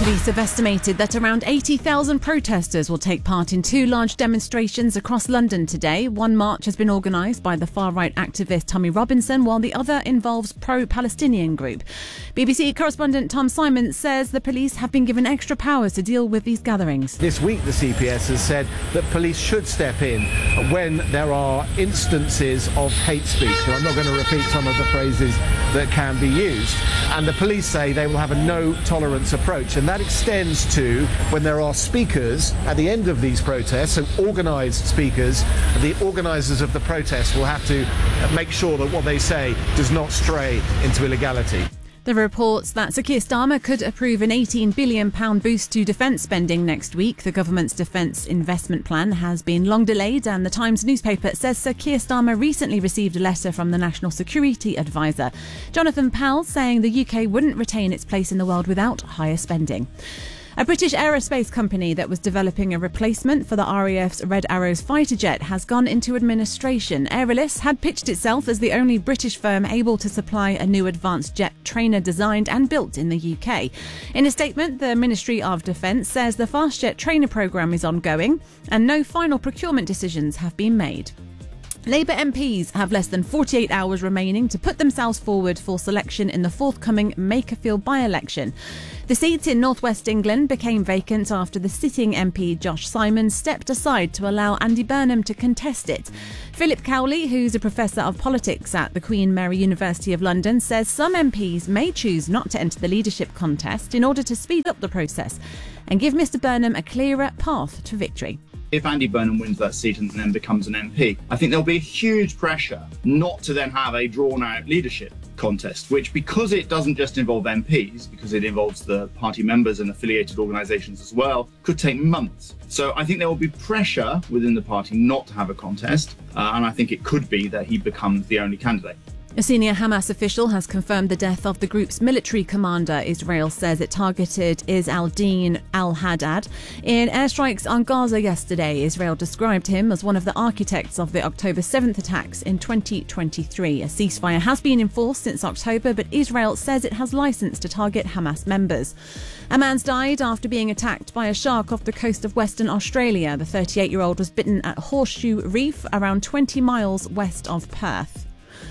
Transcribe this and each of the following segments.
Police have estimated that around 80,000 protesters will take part in two large demonstrations across London today. One march has been organised by the far-right activist Tommy Robinson, while the other involves pro-Palestinian group. BBC correspondent Tom Simon says the police have been given extra powers to deal with these gatherings. This week, the CPS has said that police should step in when there are instances of hate speech. And I'm not going to repeat some of the phrases that can be used. And the police say they will have a no-tolerance approach. And that extends to when there are speakers at the end of these protests, so organised speakers. The organisers of the protest will have to make sure that what they say does not stray into illegality. There are reports that Sir Keir Starmer could approve an £18 billion boost to defence spending next week. The government's defence investment plan has been long delayed, and the Times newspaper says Sir Keir Starmer recently received a letter from the National Security Advisor, Jonathan Powell, saying the UK wouldn't retain its place in the world without higher spending. A British aerospace company that was developing a replacement for the RAF's Red Arrows fighter jet has gone into administration. Aeralis had pitched itself as the only British firm able to supply a new advanced jet trainer designed and built in the UK. In a statement, the Ministry of Defence says the fast jet trainer programme is ongoing and no final procurement decisions have been made. Labour MPs have less than 48 hours remaining to put themselves forward for selection in the forthcoming Makerfield by-election. The seat in North West England became vacant after the sitting MP Josh Simon stepped aside to allow Andy Burnham to contest it. Philip Cowley, who's a professor of politics at the Queen Mary University of London, says some MPs may choose not to enter the leadership contest in order to speed up the process and give Mr Burnham a clearer path to victory. If Andy Burnham wins that seat and then becomes an MP, I think there'll be huge pressure not to then have a drawn-out leadership contest, which, because it doesn't just involve MPs, because it involves the party members and affiliated organisations as well, could take months. So I think there will be pressure within the party not to have a contest, and I think it could be that he becomes the only candidate. A senior Hamas official has confirmed the death of the group's military commander. Israel says it targeted Izz al-Din al-Haddad in airstrikes on Gaza yesterday. Israel described him as one of the architects of the October 7th attacks in 2023. A ceasefire has been enforced since October, but Israel says it has license to target Hamas members. A man's died after being attacked by a shark off the coast of Western Australia. The 38-year-old was bitten at Horseshoe Reef, around 20 miles west of Perth.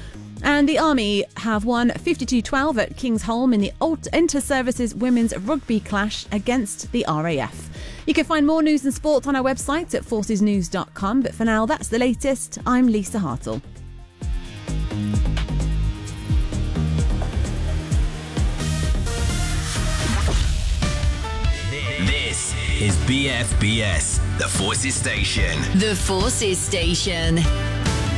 And the Army have won 52-12 at Kingsholm in the Inter-Services Women's Rugby clash against the RAF. You can find more news and sport on our website at forcesnews.com. But for now, that's the latest. I'm Lisa Hartle. This is BFBS, the Forces Station. The Forces Station.